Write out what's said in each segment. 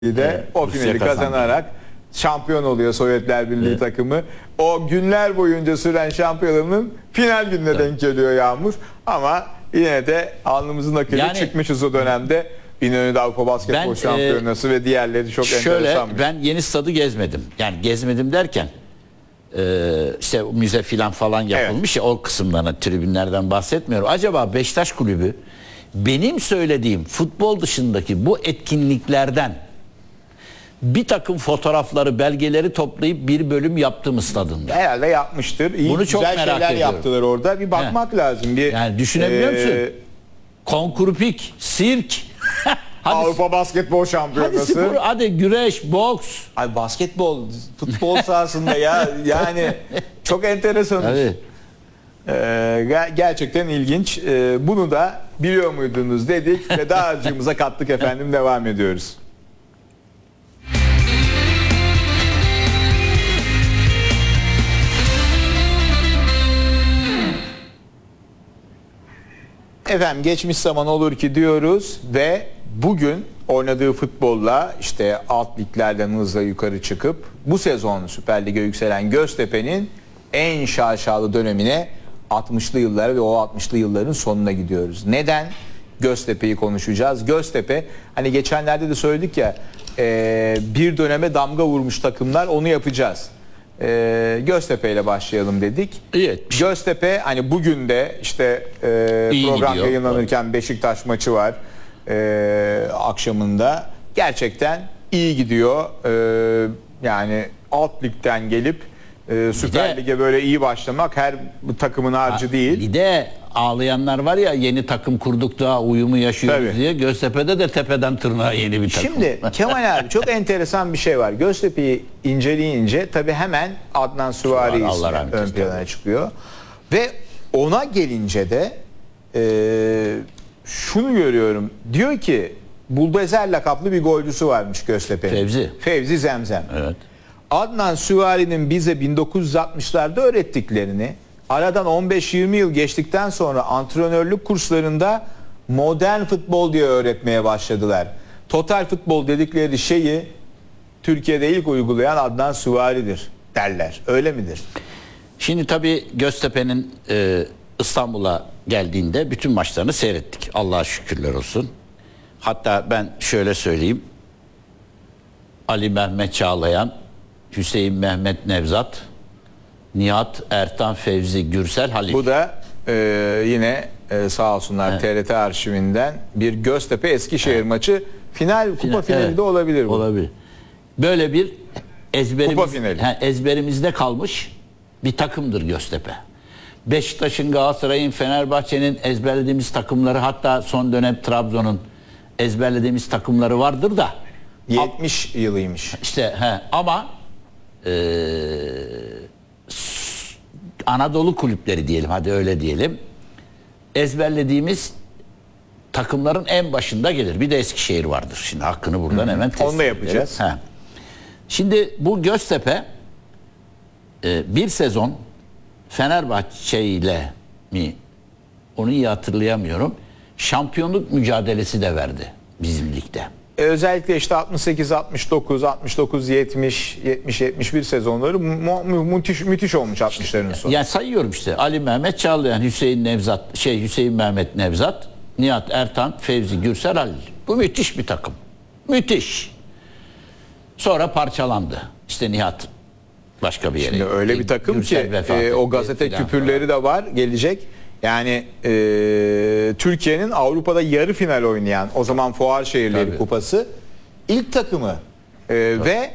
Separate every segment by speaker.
Speaker 1: de o finali kazanarak şampiyon oluyor Sovyetler Birliği takımı. O günler boyunca süren şampiyonluğun final gününe denk geliyor Yağmur. Ama yine de alnımızın akıyla çıkmışız o dönemde. İnönü'de Avrupa Basketbol Şampiyonası ve diğerleri çok enteresanmış.
Speaker 2: Ben Yeni Stad'ı gezmedim. Yani gezmedim derken işte müze falan yapılmış ya, o kısımlarına, tribünlerden bahsetmiyorum. Acaba Beşiktaş Kulübü benim söylediğim futbol dışındaki bu etkinliklerden bir takım fotoğrafları, belgeleri toplayıp bir bölüm yaptı mı stadında?
Speaker 1: Herhalde yapmıştır. İyi,
Speaker 2: bunu çok
Speaker 1: güzel
Speaker 2: merak
Speaker 1: şeyler
Speaker 2: ediyorum.
Speaker 1: Yaptılar orada. Bir bakmak lazım.
Speaker 2: Yani düşünebiliyor musun? Konkurpik, sirk.
Speaker 1: Avrupa Basketbol Şampiyonası.
Speaker 2: Hadi güreş, boks.
Speaker 1: Ay basketbol, futbol sahasında ya yani çok enteresan. Gerçekten ilginç. Bunu da biliyor muydunuz dedik ve dağarcığımıza kattık efendim, devam ediyoruz. Efendim geçmiş zaman olur ki diyoruz ve bugün oynadığı futbolla işte alt liglerden hızla yukarı çıkıp bu sezon Süper Lig'e yükselen Göztepe'nin en şaşalı dönemine 60'lı yıllara ve o 60'lı yılların sonuna gidiyoruz. Neden? Göztepe'yi konuşacağız. Göztepe, hani geçenlerde de söyledik ya, bir döneme damga vurmuş takımlar, onu yapacağız. Göztepe ile başlayalım dedik. Göztepe hani bugün de işte program gidiyor, yayınlanırken Beşiktaş maçı var akşamında. Gerçekten iyi gidiyor. Yani alt ligden gelip Süper Lig'e böyle iyi başlamak her takımın harcı değil.
Speaker 2: Bir de ağlayanlar var ya, yeni takım kurduk da uyumu yaşıyoruz diye. Göztepe'de de tepeden tırnağa yeni bir takım.
Speaker 1: Şimdi Kemal abi çok enteresan bir şey var. Göztepe'yi inceleyince tabii hemen Adnan Süvari ismi ön plana çıkıyor. Ve ona gelince de şunu görüyorum. Diyor ki Buldozer lakaplı bir golcüsü varmış Göztepe'nin. Fevzi Zemzem.
Speaker 2: Evet.
Speaker 1: Adnan Süvari'nin bize 1960'larda öğrettiklerini aradan 15-20 yıl geçtikten sonra antrenörlük kurslarında modern futbol diye öğretmeye başladılar. Total futbol dedikleri şeyi Türkiye'de ilk uygulayan Adnan Süvari'dir derler. Öyle midir?
Speaker 2: Şimdi tabii Göztepe'nin İstanbul'a geldiğinde bütün maçlarını seyrettik. Allah'a şükürler olsun. Hatta ben şöyle söyleyeyim. Ali Mehmet Çağlayan, Hüseyin Mehmet Nevzat, Nihat, Ertan, Fevzi, Gürsel, Halil.
Speaker 1: Bu da yine sağ olsunlar TRT arşivinden bir Göztepe Eskişehir maçı. Kupa finali de olabilir bu.
Speaker 2: Olabilir. Böyle bir ezberimizde kalmış bir takımdır Göztepe. Beşiktaş'ın, Galatasaray'ın, Fenerbahçe'nin ezberlediğimiz takımları, hatta son dönem Trabzon'un ezberlediğimiz takımları vardır da.
Speaker 1: 70 yılıymış.
Speaker 2: İşte ama Anadolu kulüpleri diyelim, hadi öyle diyelim, ezberlediğimiz takımların en başında gelir. Bir de Eskişehir vardır. Şimdi hakkını buradan hemen teslim
Speaker 1: onu da yapacağız.
Speaker 2: Şimdi bu Göztepe bir sezon Fenerbahçe ile mi, onu iyi hatırlayamıyorum, şampiyonluk mücadelesi de verdi bizim ligde.
Speaker 1: Özellikle işte 68, 69, 69, 70, 70, 71 sezonları müthiş olmuş 60'ların sonu.
Speaker 2: Yani sayıyorum işte: Ali Mehmet Çağlayan, Hüseyin Mehmet Nevzat, Nihat, Ertan, Fevzi, Gürsel, Halil. Bu müthiş bir takım. Müthiş. Sonra parçalandı. İşte Nihat başka bir yere.
Speaker 1: Şimdi öyle bir takım ki o gazete küpürleri de var, gelecek. Yani Türkiye'nin Avrupa'da yarı final oynayan, o zaman Fuar Şehirleri Kupası ilk takımı ve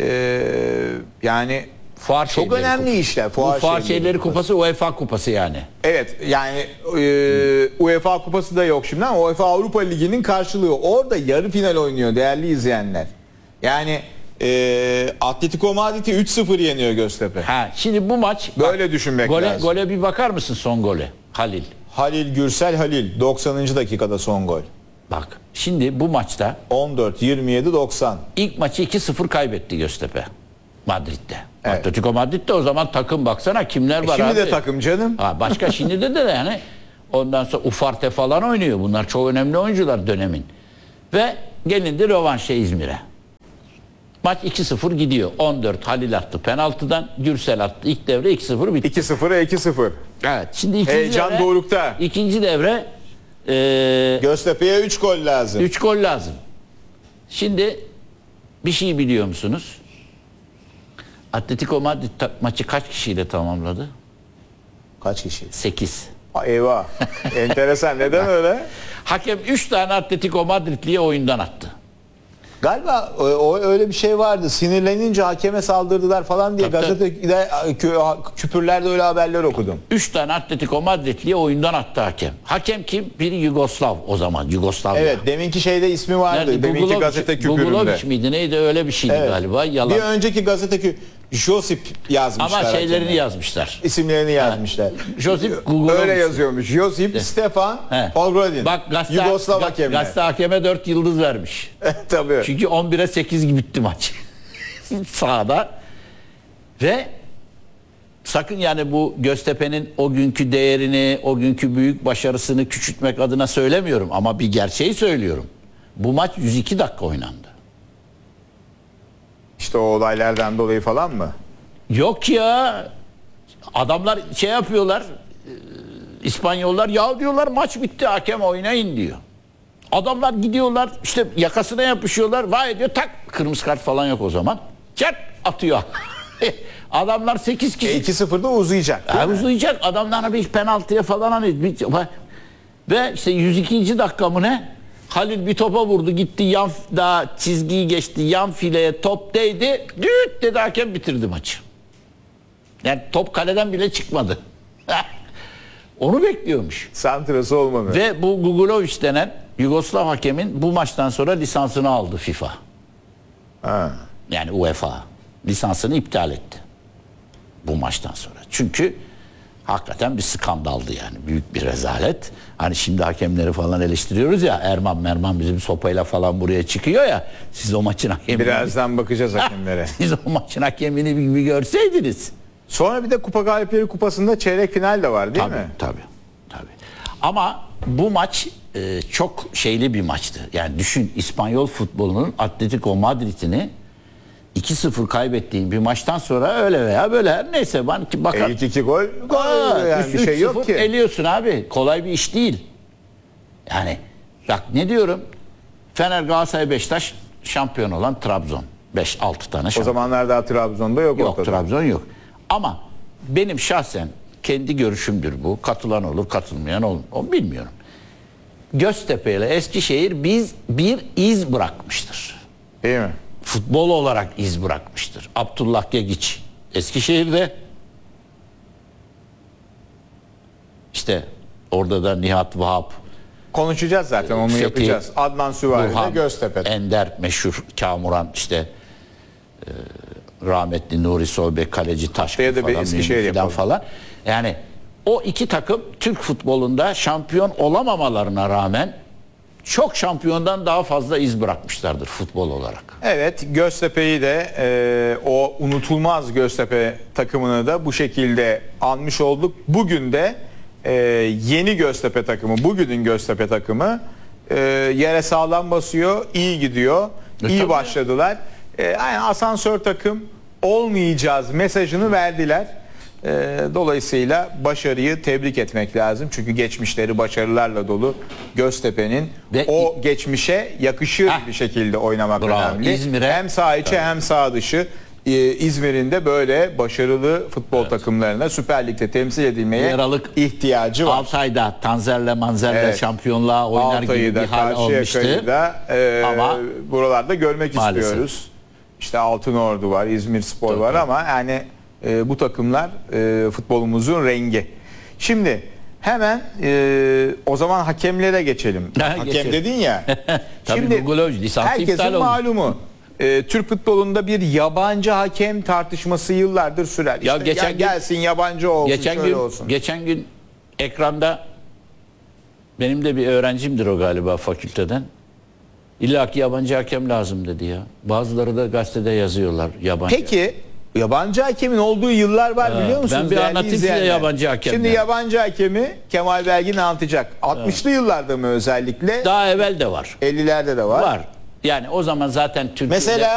Speaker 1: yani çok önemli işler.
Speaker 2: Fuar Şehirleri Kupası UEFA Kupası yani.
Speaker 1: Evet, yani UEFA Kupası da yok şimdi ama UEFA Avrupa Ligi'nin karşılığı. Orada yarı final oynuyor değerli izleyenler. Yani Atletico Madrid'i 3-0 yeniyor Göztepe.
Speaker 2: Şimdi bu maç
Speaker 1: böyle düşünmek lazım.
Speaker 2: Gole bir bakar mısın, son gole?
Speaker 1: Halil Gürsel Halil 90. dakikada son gol.
Speaker 2: Bak şimdi bu maçta
Speaker 1: 14-27-90.
Speaker 2: ilk maçı 2-0 kaybetti Göztepe Madrid'de. Evet. Atletico Madrid'de o zaman takım, baksana kimler var
Speaker 1: şimdi
Speaker 2: abi.
Speaker 1: De takım canım.
Speaker 2: Başka şimdi de yani ondan sonra Ufarte falan oynuyor. Bunlar çok önemli oyuncular dönemin. Ve gelindi rövanşa İzmir'e. Maç 2-0 gidiyor. 14 Halil attı penaltıdan. Gürsel attı. İlk devre 2-0 bitti.
Speaker 1: 2-0'a 2-0.
Speaker 2: Evet. Şimdi ikinci
Speaker 1: Heyecan
Speaker 2: devre,
Speaker 1: dorukta.
Speaker 2: İkinci devre
Speaker 1: Göztepe'ye 3 gol lazım.
Speaker 2: 3 gol lazım. Şimdi bir şey biliyor musunuz? Atletico Madrid maçı kaç kişiyle tamamladı?
Speaker 1: Kaç kişi?
Speaker 2: 8.
Speaker 1: Eyvah. Enteresan. Neden öyle?
Speaker 2: Hakem 3 tane Atletico Madridli'ye oyundan attı.
Speaker 1: Galiba o öyle bir şey vardı. Sinirlenince hakeme saldırdılar falan diye
Speaker 2: Tabii,
Speaker 1: gazetede küpürlerde öyle haberler okudum.
Speaker 2: 3 tane Atletico Madridli'ye oyundan attı hakem. Hakem kim? Biri Yugoslav o zaman. Yugoslavya.
Speaker 1: Evet, deminki şeyde ismi vardı.
Speaker 2: Nerede?
Speaker 1: Deminki gazete küpüründe.
Speaker 2: Gugulovic miydi neydi öyle bir şeydi
Speaker 1: Evet.
Speaker 2: galiba. Yalan.
Speaker 1: Bir önceki gazete Josip yazmışlar.
Speaker 2: Ama şeylerini
Speaker 1: hakemler.
Speaker 2: yazmışlar.
Speaker 1: İsimlerini yazmışlar.
Speaker 2: Josip Gugulovic.
Speaker 1: Öyle yazıyormuş. Josip Stefan
Speaker 2: He.
Speaker 1: Polgrodin.
Speaker 2: Bak
Speaker 1: Yugoslav hakemler.
Speaker 2: gazete hakeme 4 yıldız vermiş.
Speaker 1: Tabii.
Speaker 2: Çünkü 11'e 8 gibi bitti maç. Sahada. Ve sakın yani bu Göztepe'nin o günkü değerini, o günkü büyük başarısını küçültmek adına söylemiyorum. Ama bir gerçeği söylüyorum. Bu maç 102 dakika oynandı.
Speaker 1: İşte o olaylardan dolayı falan mı?
Speaker 2: Yok ya. Adamlar şey yapıyorlar. İspanyollar ya diyorlar maç bitti hakem oynayın diyor. Adamlar gidiyorlar işte yakasına yapışıyorlar. Vay diyor tak kırmızı kart falan yok o zaman. Çat atıyor. Adamlar 8 kişi.
Speaker 1: 2-0'da uzayacak. değil mi?
Speaker 2: Uzayacak. Adamlar bir penaltıya falan hani ve işte 102. dakika mı ne? Halil bir topa vurdu gitti yan daha çizgiyi geçti yan fileye top değdi. Düt dedi hakem bitirdi maçı. Yani top kaleden bile çıkmadı. Onu bekliyormuş.
Speaker 1: Santrası olmadı.
Speaker 2: Ve bu Gugulovic denen Yugoslav hakemin bu maçtan sonra lisansını aldı FIFA.
Speaker 1: Ha.
Speaker 2: Yani UEFA lisansını iptal etti. Bu maçtan sonra. Çünkü hakikaten bir skandaldı yani. Büyük bir rezalet. Hani şimdi hakemleri falan eleştiriyoruz ya. Erman bizim sopayla falan buraya çıkıyor ya. Siz o maçın hakemini...
Speaker 1: Birazdan bakacağız hakemlere.
Speaker 2: Siz o maçın hakemini bir görseydiniz.
Speaker 1: Sonra bir de Kupa Galipleri Kupası'nda çeyrek final de var değil mi?
Speaker 2: Tabii. Ama bu maç çok şeyli bir maçtı. Yani düşün İspanyol futbolunun Atletico Madrid'ini 2-0 kaybettiğin bir maçtan sonra öyle veya böyle her neyse bakar.
Speaker 1: İlk 2 gol yani bir şey yok ki.
Speaker 2: Eliyorsun abi. Kolay bir iş değil. Yani bak ne diyorum? Fener, Galatasaray, Beşiktaş şampiyon olan Trabzon. 5-6 tane
Speaker 1: O
Speaker 2: şampiyon.
Speaker 1: zamanlar daha Trabzon'da yok.
Speaker 2: Yok
Speaker 1: ortada.
Speaker 2: Trabzon yok. Ama benim şahsen kendi görüşümdür bu. Katılan olur, katılmayan olur. O bilmiyorum. Göztepe ile Eskişehir bir iz bırakmıştır.
Speaker 1: Değil mi?
Speaker 2: Futbol olarak iz bırakmıştır. Abdullah Gegiç Eskişehir'de, işte orada da Nihat Vahap,
Speaker 1: Konuşacağız zaten onu
Speaker 2: Fethi,
Speaker 1: yapacağız. Adnan Süvari de
Speaker 2: Burhan,
Speaker 1: Göztepe'de.
Speaker 2: Ender meşhur Kamuran işte rahmetli Nuri Soybek kaleci Taşkın
Speaker 1: Haftaya da bir
Speaker 2: falan,
Speaker 1: Eskişehir
Speaker 2: filan
Speaker 1: yapalım.
Speaker 2: falan. Yani o iki takım Türk futbolunda şampiyon olamamalarına rağmen çok şampiyondan daha fazla iz bırakmışlardır futbol olarak.
Speaker 1: Evet, Göztepe'yi de o unutulmaz Göztepe takımını da bu şekilde anmış olduk. Bugün de yeni Göztepe takımı, bugünün Göztepe takımı yere sağlam basıyor, iyi gidiyor, iyi
Speaker 2: tabii.
Speaker 1: başladılar. Yani asansör takım olmayacağız mesajını verdiler. Dolayısıyla başarıyı tebrik etmek lazım. Çünkü geçmişleri başarılarla dolu Göztepe'nin
Speaker 2: Ve
Speaker 1: o geçmişe yakışır bir şekilde oynamak
Speaker 2: Bravo.
Speaker 1: önemli.
Speaker 2: İzmir'e-
Speaker 1: Hem sağ içi hem sağ dışı İzmir'in de böyle başarılı futbol takımlarına Süper Lig'de temsil edilmeye
Speaker 2: Yaralık
Speaker 1: ihtiyacı var.
Speaker 2: Altay'da Tanzer'le Manzer'le
Speaker 1: Evet.
Speaker 2: şampiyonluğa oynar gibi
Speaker 1: Altay'ı
Speaker 2: bir
Speaker 1: da
Speaker 2: hal almıştı.
Speaker 1: Karşıyaka'yı da
Speaker 2: Ama
Speaker 1: buralarda görmek
Speaker 2: maalesef.
Speaker 1: istiyoruz. İşte Altınordu var, İzmirspor var ama yani bu takımlar futbolumuzun rengi. Şimdi hemen o zaman hakemlere geçelim. Hakem
Speaker 2: geçelim.
Speaker 1: dedin ya.
Speaker 2: Tabii Gugulovic lisansı iptal
Speaker 1: herkesin
Speaker 2: olmuş.
Speaker 1: malumu. Türk futbolunda bir yabancı hakem tartışması yıllardır sürer.
Speaker 2: Ya
Speaker 1: İşte
Speaker 2: geçen gün-
Speaker 1: gelsin yabancı olsun, şöyle olsun.
Speaker 2: Geçen gün ekranda benim de bir öğrencimdir o galiba fakülteden. İlla ki yabancı hakem lazım dedi ya. Bazıları da gazetede yazıyorlar yabancı.
Speaker 1: Peki yabancı hakemin olduğu yıllar var biliyor musunuz?
Speaker 2: ben bir
Speaker 1: değerli
Speaker 2: anlatayım size
Speaker 1: izleyenler?
Speaker 2: yabancı hakemden.
Speaker 1: Şimdi yabancı hakemi Kemal Belgin anlatacak. 60'lı yıllarda mı özellikle?
Speaker 2: Daha evvel de var.
Speaker 1: 50'lerde de var.
Speaker 2: Var. Yani o zaman zaten Türkiye'de
Speaker 1: Mesela